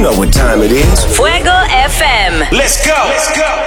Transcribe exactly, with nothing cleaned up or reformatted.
know what time it is. Fuego F M. Let's go. Let's go.